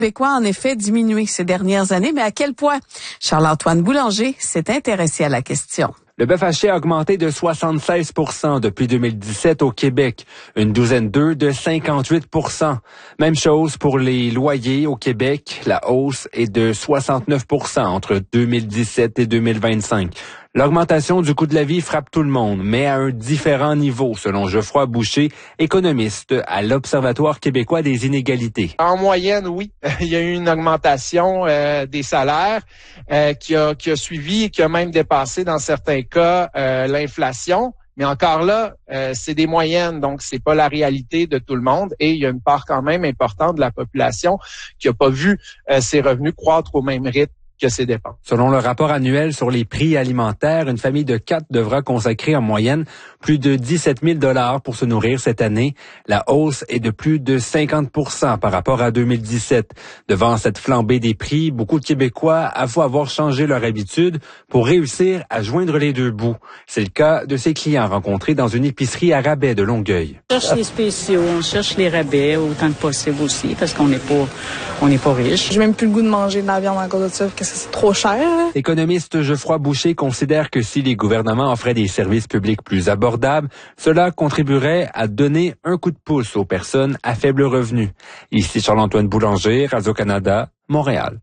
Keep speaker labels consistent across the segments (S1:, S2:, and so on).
S1: Québécois en effet diminué ces dernières années, mais à quel point? Charles-Antoine Boulanger s'est intéressé à la question.
S2: Le bœuf haché a augmenté de 76 % depuis 2017 au Québec. Une douzaine d'œufs de 58 %. Même chose pour les loyers au Québec. La hausse est de 69 % entre 2017 et 2025. L'augmentation du coût de la vie frappe tout le monde, mais à un différent niveau, selon Geoffroy Boucher, économiste à l'Observatoire québécois des inégalités.
S3: En moyenne, oui, il y a eu une augmentation des salaires qui a suivi et qui a même dépassé dans certains cas l'inflation. Mais encore là, c'est des moyennes, donc c'est pas la réalité de tout le monde. Et il y a une part quand même importante de la population qui a pas vu ses revenus croître au même rythme que ses dépenses.
S2: Selon le rapport annuel sur les prix alimentaires, une famille de 4 devra consacrer en moyenne plus de 17 000 $ pour se nourrir cette année. La hausse est de plus de 50 % par rapport à 2017. Devant cette flambée des prix, beaucoup de Québécois avouent avoir changé leur habitude pour réussir à joindre les deux bouts. C'est le cas de ces clients rencontrés dans une épicerie à rabais de Longueuil.
S4: On cherche les spéciaux, on cherche les rabais autant que possible aussi parce qu'on n'est pas riche.
S5: J'ai même plus le goût de manger de la viande à cause de ça, parce que c'est trop cher.
S2: L'économiste Geoffroy Boucher considère que si les gouvernements offraient des services publics plus abordables, cela contribuerait à donner un coup de pouce aux personnes à faible revenu. Ici Charles-Antoine Boulanger, Radio-Canada, Montréal.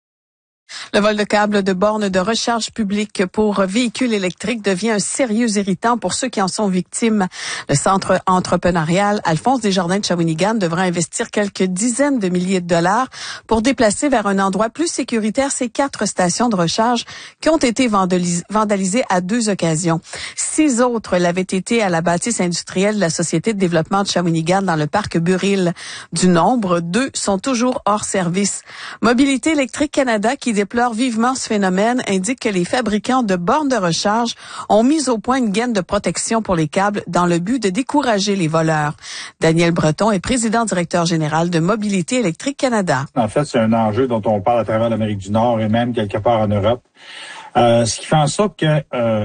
S1: Le vol de câbles de bornes de recharge publique pour véhicules électriques devient un sérieux irritant pour ceux qui en sont victimes. Le centre entrepreneurial Alphonse Desjardins de Shawinigan devra investir quelques dizaines de milliers de dollars pour déplacer vers un endroit plus sécuritaire ces 4 stations de recharge qui ont été vandalisées à 2 occasions. 6 autres l'avaient été à la bâtisse industrielle de la Société de développement de Shawinigan dans le parc Buril. Du nombre, 2 sont toujours hors service. Mobilité électrique Canada, qui déplore vivement ce phénomène, indique que les fabricants de bornes de recharge ont mis au point une gaine de protection pour les câbles dans le but de décourager les voleurs. Daniel Breton est président-directeur général de Mobilité électrique Canada.
S6: En fait, c'est un enjeu dont on parle à travers l'Amérique du Nord et même quelque part en Europe. Ce qui fait en sorte que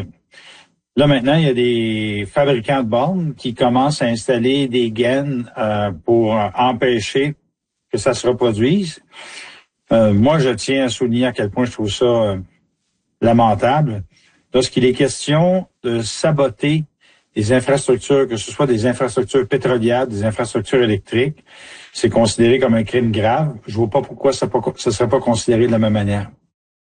S6: là maintenant, il y a des fabricants de bornes qui commencent à installer des gaines pour empêcher que ça se reproduise. Moi, je tiens à souligner à quel point je trouve ça lamentable lorsqu'il est question de saboter des infrastructures, que ce soit des infrastructures pétrolières, des infrastructures électriques. C'est considéré comme un crime grave. Je vois pas pourquoi ça serait pas considéré de la même manière.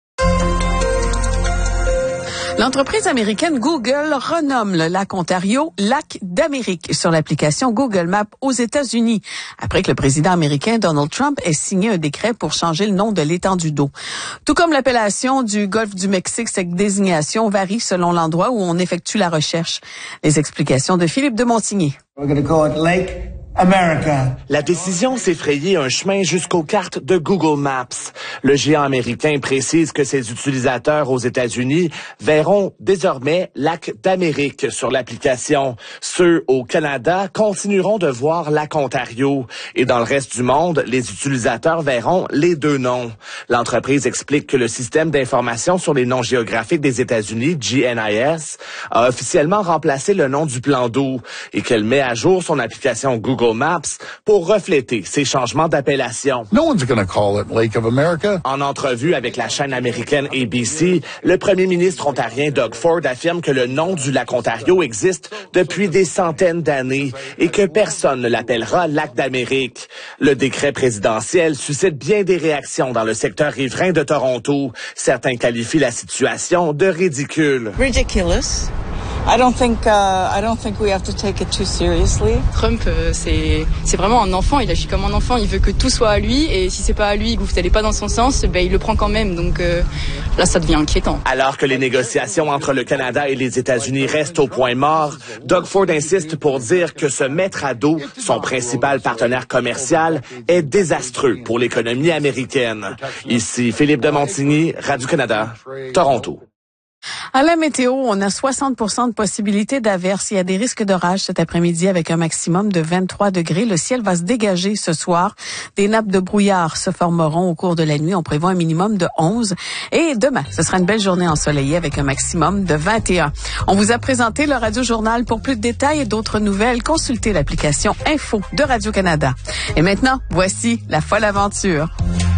S1: L'entreprise américaine Google renomme le lac Ontario Lac d'Amérique sur l'application Google Maps aux États-Unis, après que le président américain Donald Trump ait signé un décret pour changer le nom de l'étendue d'eau. Tout comme l'appellation du golfe du Mexique, cette désignation varie selon l'endroit où on effectue la recherche. Les explications de Philippe de Montigny.
S7: We're going to call it Lake America.
S8: La décision s'est frayée un chemin jusqu'aux cartes de Google Maps. Le géant américain précise que ses utilisateurs aux États-Unis verront désormais Lac d'Amérique sur l'application. Ceux au Canada continueront de voir Lac Ontario. Et dans le reste du monde, les utilisateurs verront les 2 noms. L'entreprise explique que le système d'information sur les noms géographiques des États-Unis, GNIS, a officiellement remplacé le nom du plan d'eau et qu'elle met à jour son application Google Maps pour refléter ces changements d'appellation.
S9: No one's going to call it Lake of America.
S8: En entrevue avec la chaîne américaine ABC, le premier ministre ontarien Doug Ford affirme que le nom du lac Ontario existe depuis des centaines d'années et que personne ne l'appellera Lac d'Amérique. Le décret présidentiel suscite bien des réactions dans le secteur riverain de Toronto. Certains qualifient la situation de ridicule.
S10: Ridiculous. I don't think we have to take it too seriously.
S11: Trump, c'est vraiment un enfant. Il agit comme un enfant. Il veut que tout soit à lui, et si c'est pas à lui, que vous n'allez pas dans son sens, ben il le prend quand même. Donc là, ça devient inquiétant.
S8: Alors que les négociations entre le Canada et les États-Unis restent au point mort, Doug Ford insiste pour dire que se mettre à dos son principal partenaire commercial est désastreux pour l'économie américaine. Ici Philippe de Montigny, Radio-Canada, Toronto.
S1: À la météo, on a 60% de possibilités d'averses. Il y a des risques d'orage cet après-midi avec un maximum de 23 degrés. Le ciel va se dégager ce soir. Des nappes de brouillard se formeront au cours de la nuit. On prévoit un minimum de 11. Et demain, ce sera une belle journée ensoleillée avec un maximum de 21. On vous a présenté le Radio Journal. Pour plus de détails et d'autres nouvelles, consultez l'application Info de Radio-Canada. Et maintenant, voici la folle aventure.